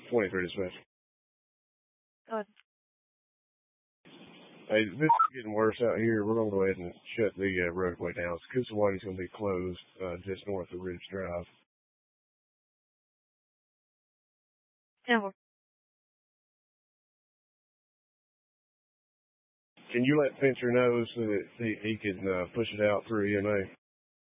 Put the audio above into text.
23 dispatch. Go ahead. Hey, this is getting worse out here. We're going to go ahead and shut the roadway down. Coosawattie's going to be closed just north of Ridge Drive. Denver. Can you let Fincher know so that he can push it out through EMA?